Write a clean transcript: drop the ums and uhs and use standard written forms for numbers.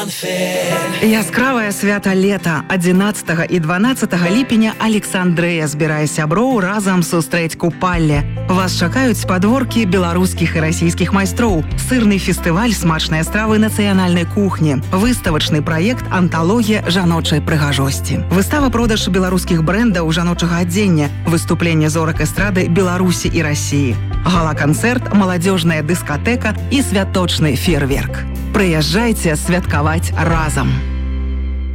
Яскравае свята лета 11 і 12 ліпеня Александрэя збірае сяброў разам сустрэць купалле. Вас чакаюць падворкі беларускіх і расійскіх майстроў, сырны фестываль смачныя стравы нацыянальнай кухні, выставачны праект анталогія жаночай прыгажосці. Выстава-продаж беларускіх брэндаў жаночага адзення, выступленне зорак эстрады Беларусі і Расіі, гала-канцэрт, маладзёжная дыскатэка і святочны феерверк. Прыязджайце святкаваць разам!